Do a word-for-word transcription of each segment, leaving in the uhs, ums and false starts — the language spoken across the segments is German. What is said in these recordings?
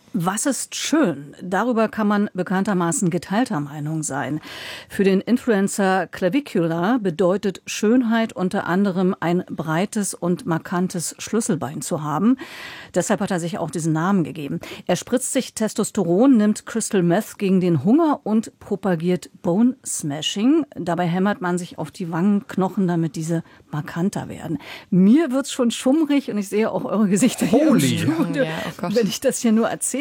Was ist schön? Darüber kann man bekanntermaßen geteilter Meinung sein. Für den Influencer Clavicula bedeutet Schönheit unter anderem ein breites und markantes Schlüsselbein zu haben. Deshalb hat er sich auch diesen Namen gegeben. Er spritzt sich Testosteron, nimmt Crystal Meth gegen den Hunger und propagiert Bone Smashing. Dabei hämmert man sich auf die Wangenknochen, damit diese markanter werden. Mir wird's schon schummrig und ich sehe auch eure Gesichter hier im Studio, ja, oh wenn ich das hier nur erzähle.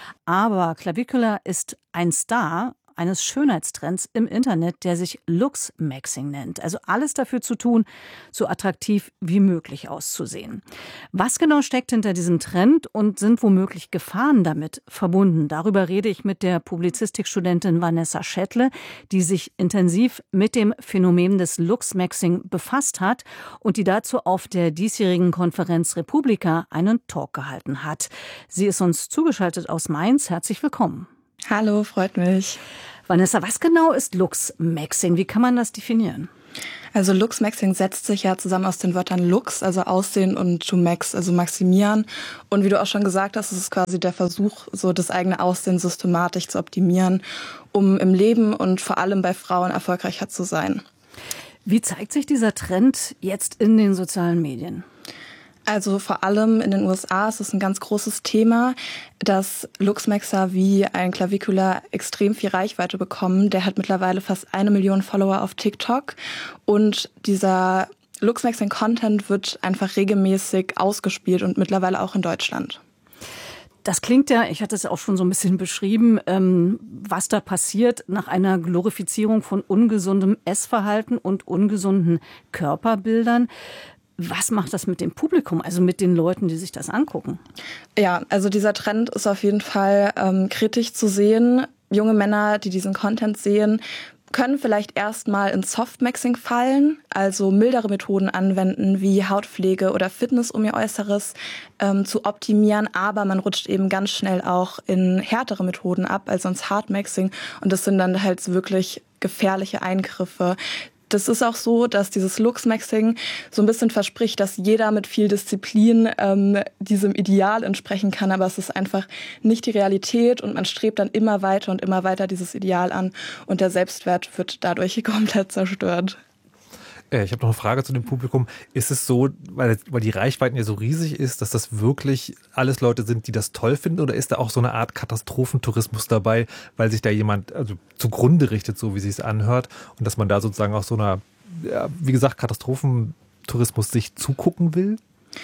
Aber Clavicula ist ein Star eines Schönheitstrends im Internet, der sich Looks-Maxing nennt. Also alles dafür zu tun, so attraktiv wie möglich auszusehen. Was genau steckt hinter diesem Trend und sind womöglich Gefahren damit verbunden? Darüber rede ich mit der Publizistikstudentin Vanessa Schädle, die sich intensiv mit dem Phänomen des Looks-Maxing befasst hat und die dazu auf der diesjährigen Konferenz Republika einen Talk gehalten hat. Sie ist uns zugeschaltet aus Mainz. Herzlich willkommen. Hallo, freut mich. Vanessa, was genau ist Looks-Maxing? Wie kann man das definieren? Also Looks-Maxing setzt sich ja zusammen aus den Wörtern Looks, also Aussehen, und to max, also maximieren. Und wie du auch schon gesagt hast, ist es quasi der Versuch, so das eigene Aussehen systematisch zu optimieren, um im Leben und vor allem bei Frauen erfolgreicher zu sein. Wie zeigt sich dieser Trend jetzt in den sozialen Medien? Also vor allem in den U S A ist es ein ganz großes Thema, dass Looksmaxer wie ein Clavicula extrem viel Reichweite bekommen. Der hat mittlerweile fast eine Million Follower auf TikTok und dieser Looksmaxing-Content wird einfach regelmäßig ausgespielt und mittlerweile auch in Deutschland. Das klingt ja, ich hatte es auch schon so ein bisschen beschrieben, ähm, was da passiert nach einer Glorifizierung von ungesundem Essverhalten und ungesunden Körperbildern. Was macht das mit dem Publikum, also mit den Leuten, die sich das angucken? Ja, also dieser Trend ist auf jeden Fall ähm, kritisch zu sehen. Junge Männer, die diesen Content sehen, können vielleicht erstmal in Softmaxing fallen, also mildere Methoden anwenden wie Hautpflege oder Fitness, um ihr Äußeres ähm, zu optimieren. Aber man rutscht eben ganz schnell auch in härtere Methoden ab, also ins Hardmaxing. Und das sind dann halt wirklich gefährliche Eingriffe. Das ist auch so, dass dieses Looks-Maxing so ein bisschen verspricht, dass jeder mit viel Disziplin ähm, diesem Ideal entsprechen kann. Aber es ist einfach nicht die Realität und man strebt dann immer weiter und immer weiter dieses Ideal an. Und der Selbstwert wird dadurch komplett zerstört. Ich habe noch eine Frage zu dem Publikum. Ist es so, weil, weil die Reichweiten ja so riesig ist, dass das wirklich alles Leute sind, die das toll finden? Oder ist da auch so eine Art Katastrophentourismus dabei, weil sich da jemand also zugrunde richtet, so wie es sich anhört? Und dass man da sozusagen auch so einer, ja, wie gesagt, Katastrophentourismus sich zugucken will?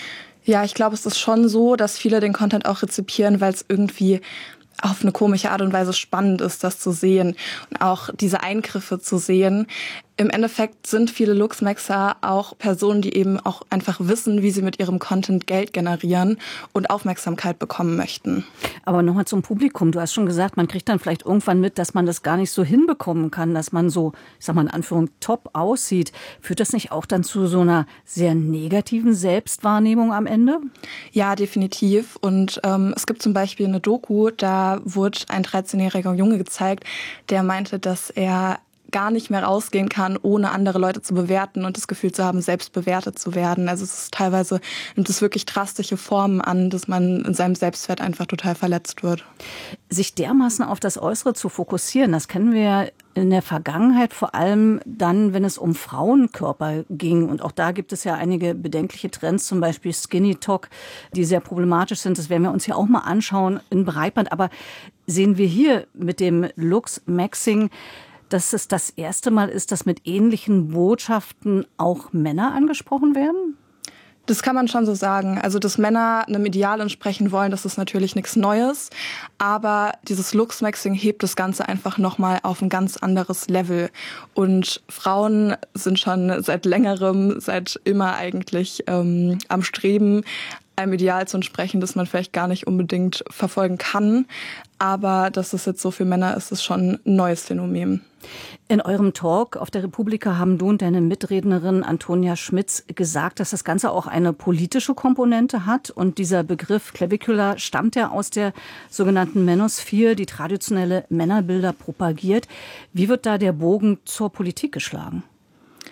Ja, ich glaube, es ist schon so, dass viele den Content auch rezipieren, weil es irgendwie auf eine komische Art und Weise spannend ist, das zu sehen und auch diese Eingriffe zu sehen. Im Endeffekt sind viele Looksmaxer auch Personen, die eben auch einfach wissen, wie sie mit ihrem Content Geld generieren und Aufmerksamkeit bekommen möchten. Aber nochmal zum Publikum. Du hast schon gesagt, man kriegt dann vielleicht irgendwann mit, dass man das gar nicht so hinbekommen kann, dass man so, ich sag mal in Anführung, top aussieht. Führt das nicht auch dann zu so einer sehr negativen Selbstwahrnehmung am Ende? Ja, definitiv. Und ähm, es gibt zum Beispiel eine Doku, da wurde ein dreizehnjähriger Junge gezeigt, der meinte, dass er gar nicht mehr rausgehen kann, ohne andere Leute zu bewerten und das Gefühl zu haben, selbst bewertet zu werden. Also es ist teilweise, nimmt es wirklich drastische Formen an, dass man in seinem Selbstwert einfach total verletzt wird. Sich dermaßen auf das Äußere zu fokussieren, das kennen wir ja in der Vergangenheit, vor allem dann, wenn es um Frauenkörper ging. Und auch da gibt es ja einige bedenkliche Trends, zum Beispiel Skinny Talk, die sehr problematisch sind. Das werden wir uns ja auch mal anschauen in Breitband. Aber sehen wir hier mit dem Looks-Maxing, dass es das erste Mal ist, dass mit ähnlichen Botschaften auch Männer angesprochen werden? Das kann man schon so sagen. Also, dass Männer einem Ideal entsprechen wollen, das ist natürlich nichts Neues. Aber dieses Looks-Maxing hebt das Ganze einfach nochmal auf ein ganz anderes Level. Und Frauen sind schon seit längerem, seit immer eigentlich ähm, am Streben, einem Ideal zu entsprechen, das man vielleicht gar nicht unbedingt verfolgen kann. Aber dass es jetzt so für Männer ist, ist schon ein neues Phänomen. In eurem Talk auf der Republika haben du und deine Mitrednerin Antonia Schmitz gesagt, dass das Ganze auch eine politische Komponente hat. Und dieser Begriff Clavicula stammt ja aus der sogenannten Manosphere, die traditionelle Männerbilder propagiert. Wie wird da der Bogen zur Politik geschlagen?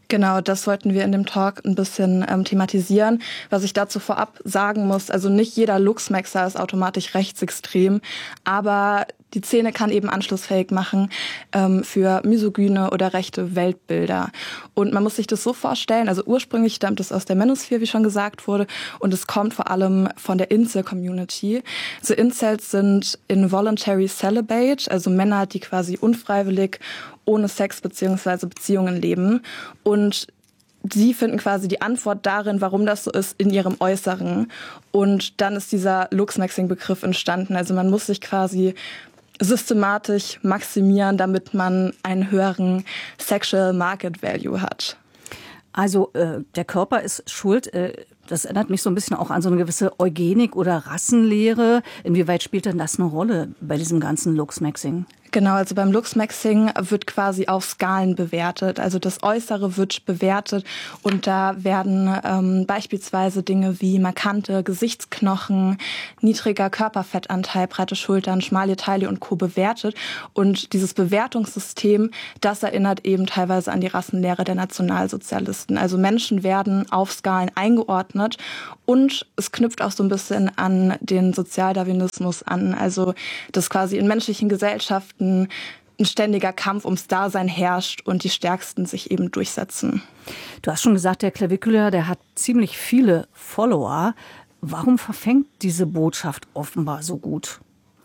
Genau, das wollten wir in dem Talk ein bisschen ähm, thematisieren. Was ich dazu vorab sagen muss, also nicht jeder Luxmaxer ist automatisch rechtsextrem, aber die Szene kann eben anschlussfähig machen ähm, für misogyne oder rechte Weltbilder. Und man muss sich das so vorstellen, also ursprünglich stammt es aus der Manosphere, wie schon gesagt wurde, und es kommt vor allem von der Incel-Community. So Incels sind involuntary celibate, also Männer, die quasi unfreiwillig ohne Sex bzw. Beziehungen leben. Und sie finden quasi die Antwort darin, warum das so ist, in ihrem Äußeren. Und dann ist dieser Luxmaxing-Begriff entstanden. Also man muss sich quasi systematisch maximieren, damit man einen höheren Sexual Market Value hat. Also äh, der Körper ist schuld. Äh, das erinnert mich so ein bisschen auch an so eine gewisse Eugenik oder Rassenlehre. Inwieweit spielt denn das eine Rolle bei diesem ganzen Luxmaxing? Genau, also beim Luxmaxing wird quasi auf Skalen bewertet. Also das Äußere wird bewertet und da werden ähm, beispielsweise Dinge wie markante Gesichtsknochen, niedriger Körperfettanteil, breite Schultern, schmale Taille und Co. bewertet. Und dieses Bewertungssystem, das erinnert eben teilweise an die Rassenlehre der Nationalsozialisten. Also Menschen werden auf Skalen eingeordnet und es knüpft auch so ein bisschen an den Sozialdarwinismus an. Also dass quasi in menschlichen Gesellschaften ein ständiger Kampf ums Dasein herrscht und die Stärksten sich eben durchsetzen. Du hast schon gesagt, der Clavicula, der hat ziemlich viele Follower. Warum verfängt diese Botschaft offenbar so gut?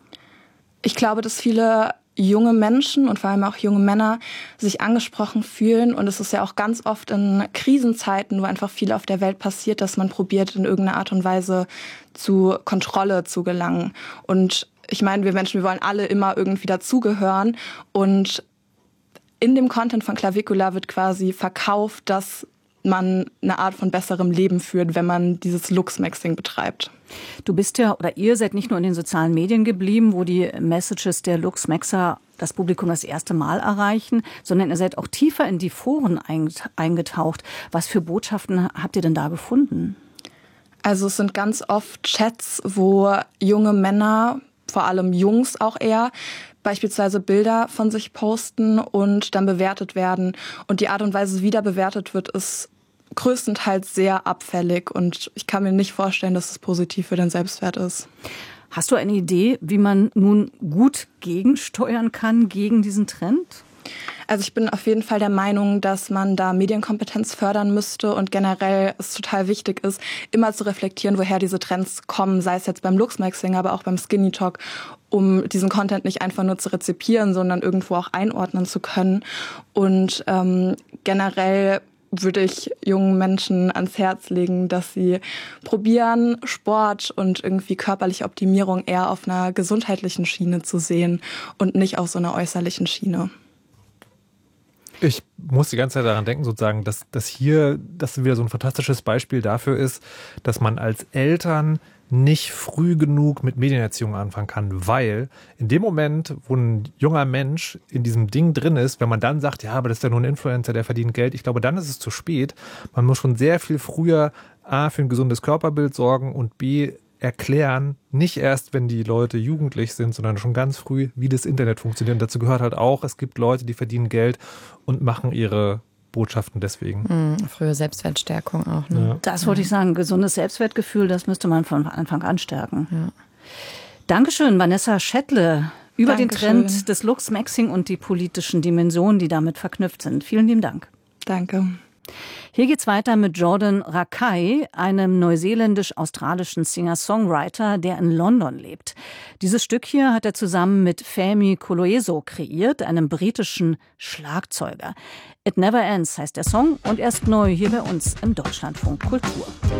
Ich glaube, dass viele junge Menschen und vor allem auch junge Männer sich angesprochen fühlen. Und es ist ja auch ganz oft in Krisenzeiten, wo einfach viel auf der Welt passiert, dass man probiert, in irgendeiner Art und Weise zu Kontrolle zu gelangen. Und ich meine, wir Menschen, wir wollen alle immer irgendwie dazugehören. Und in dem Content von Clavicula wird quasi verkauft, dass man eine Art von besserem Leben führt, wenn man dieses Luxmaxing betreibt. Du bist ja, oder ihr seid nicht nur in den sozialen Medien geblieben, wo die Messages der Luxmaxer das Publikum das erste Mal erreichen, sondern ihr seid auch tiefer in die Foren eingetaucht. Was für Botschaften habt ihr denn da gefunden? Also es sind ganz oft Chats, wo junge Männer, vor allem Jungs auch eher, beispielsweise Bilder von sich posten und dann bewertet werden. Und die Art und Weise, wie da bewertet wird, ist größtenteils sehr abfällig. Und ich kann mir nicht vorstellen, dass es positiv für den Selbstwert ist. Hast du eine Idee, wie man nun gut gegensteuern kann gegen diesen Trend? Also ich bin auf jeden Fall der Meinung, dass man da Medienkompetenz fördern müsste und generell es total wichtig ist, immer zu reflektieren, woher diese Trends kommen, sei es jetzt beim Luxmaxing, aber auch beim Skinny Talk, um diesen Content nicht einfach nur zu rezipieren, sondern irgendwo auch einordnen zu können. Und ähm, generell würde ich jungen Menschen ans Herz legen, dass sie probieren, Sport und irgendwie körperliche Optimierung eher auf einer gesundheitlichen Schiene zu sehen und nicht auf so einer äußerlichen Schiene. Ich muss die ganze Zeit daran denken, sozusagen, dass, dass hier das wieder so ein fantastisches Beispiel dafür ist, dass man als Eltern nicht früh genug mit Medienerziehung anfangen kann, weil in dem Moment, wo ein junger Mensch in diesem Ding drin ist, wenn man dann sagt, ja, aber das ist ja nur ein Influencer, der verdient Geld, ich glaube, dann ist es zu spät. Man muss schon sehr viel früher A, für ein gesundes Körperbild sorgen und B, erklären, nicht erst, wenn die Leute jugendlich sind, sondern schon ganz früh, wie das Internet funktioniert. Und dazu gehört halt auch, es gibt Leute, die verdienen Geld und machen ihre Botschaften deswegen. Mhm, frühe Selbstwertstärkung auch. Ne? Ja. Das wollte ich sagen, gesundes Selbstwertgefühl, das müsste man von Anfang an stärken. Ja. Dankeschön, Vanessa Schädle, über Dankeschön. den Trend des Luxmaxing und die politischen Dimensionen, die damit verknüpft sind. Vielen lieben Dank. Danke. Hier geht's weiter mit Jordan Rakei, einem neuseeländisch-australischen Singer-Songwriter, der in London lebt. Dieses Stück hier hat er zusammen mit Femi Koloeso kreiert, einem britischen Schlagzeuger. It Never Ends heißt der Song und er ist neu hier bei uns im Deutschlandfunk Kultur.